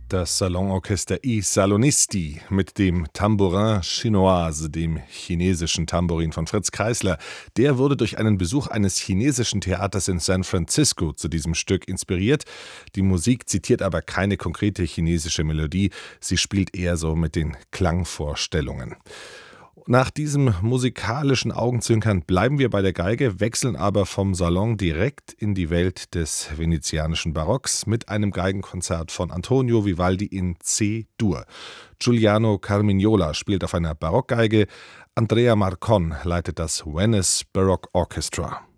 Das Salonorchester I Salonisti mit dem Tambourin Chinoise, dem chinesischen Tambourin von Fritz Kreisler. Der wurde durch einen Besuch eines chinesischen Theaters in San Francisco zu diesem Stück inspiriert. Die Musik zitiert aber keine konkrete chinesische Melodie, sie spielt eher so mit den Klangvorstellungen. Nach diesem musikalischen Augenzwinkern bleiben wir bei der Geige, wechseln aber vom Salon direkt in die Welt des venezianischen Barocks mit einem Geigenkonzert von Antonio Vivaldi in C-Dur. Giuliano Carmignola spielt auf einer Barockgeige, Andrea Marcon leitet das Venice Baroque Orchestra.